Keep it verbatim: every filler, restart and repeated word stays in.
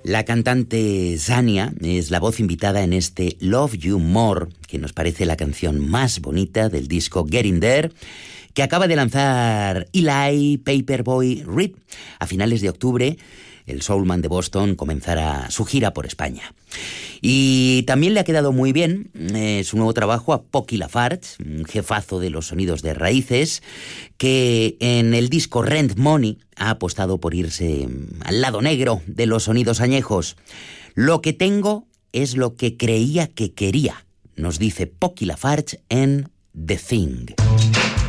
La cantante Zania es la voz invitada en este Love You More, que nos parece la canción más bonita del disco Getting There, que acaba de lanzar Eli Paperboy Reed. A finales de octubre, el soulman de Boston comenzará su gira por España. Y también le ha quedado muy bien eh, su nuevo trabajo a Pocky Lafarge, un jefazo de los sonidos de raíces, que en el disco Rent Money ha apostado por irse al lado negro de los sonidos añejos. Lo que tengo es lo que creía que quería, nos dice Pocky Lafarge en The Thing.